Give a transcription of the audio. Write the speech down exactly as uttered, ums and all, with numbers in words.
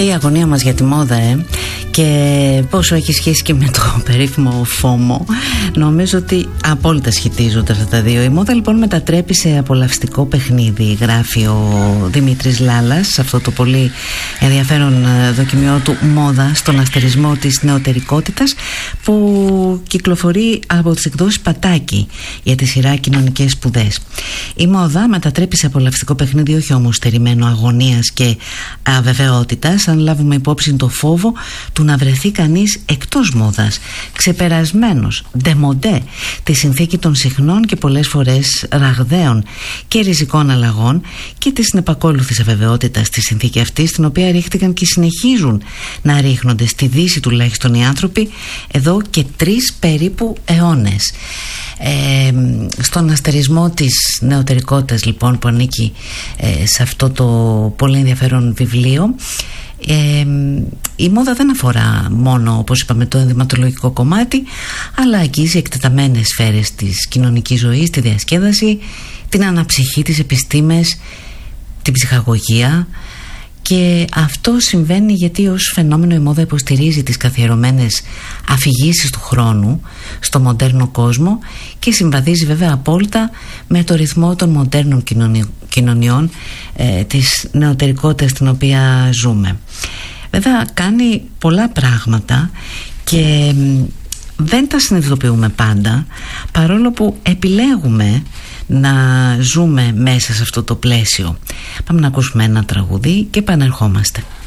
αυτή η αγωνία μας για τη μόδα, ε, και πόσο έχει σχέση και με το περίφημο φόμο, νομίζω ότι απόλυτα σχετίζονται αυτά τα δύο. Η μόδα λοιπόν μετατρέπει σε απολαυστικό παιχνίδι, γράφει ο Δημήτρης Λάλας σε αυτό το πολύ ενδιαφέρον δοκιμιό του «Μόδα στον αστερισμό της νεωτερικότητας», που κυκλοφορεί από τις εκδόσεις Πατάκη για τη σειρά Κοινωνικές Σπουδές. Η μόδα μετατρέπει σε απολαυστικό παιχνίδι όχι όμως στερημένο αγωνίας και αβεβαιότητας, αν λάβουμε υπόψη το φόβο του να βρεθεί κανείς εκτός μόδας, ξεπερασμένος, ντεμοντέ, τη συνθήκη των συχνών και πολλές φορές ραγδαίων και ριζικών αλλαγών και τη συνεπακόλουθης αβεβαιότητας στη συνθήκη αυτή, στην οποία ρίχτηκαν και συνεχίζουν να ρίχνονται στη Δύση τουλάχιστον οι άνθρωποι εδώ και τρεις περίπου αιώνες. Ε, στον αστερισμό της νεωτερικότητας λοιπόν, που ανήκει ε, σε αυτό το πολύ ενδιαφέρον βιβλίο, Ε, η μόδα δεν αφορά μόνο, όπως είπαμε, το ενδυματολογικό κομμάτι, αλλά αγγίζει εκτεταμένες σφαίρες της κοινωνικής ζωής, τη διασκέδαση, την αναψυχή, τις επιστήμες, την ψυχαγωγία. Και αυτό συμβαίνει γιατί ως φαινόμενο η μόδα υποστηρίζει τις καθιερωμένες αφηγήσεις του χρόνου στο μοντέρνο κόσμο και συμβαδίζει βέβαια απόλυτα με το ρυθμό των μοντέρνων κοινωνιών, ε, της νεωτερικότητας στην οποία ζούμε. Βέβαια κάνει πολλά πράγματα και δεν τα συνειδητοποιούμε πάντα, παρόλο που επιλέγουμε να ζούμε μέσα σε αυτό το πλαίσιο. Πάμε να ακούσουμε ένα τραγούδι και επανερχόμαστε.